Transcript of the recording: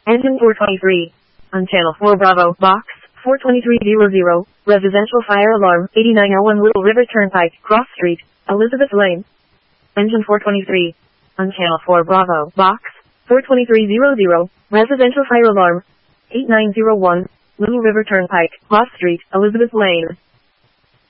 Engine 423. On channel 4 Bravo, box 42300, residential fire alarm, 8901 Little River Turnpike, Cross Street, Elizabeth Lane. Engine 423. On channel 4 Bravo, box 42300, residential fire alarm, 8901 Little River Turnpike, Cross Street, Elizabeth Lane.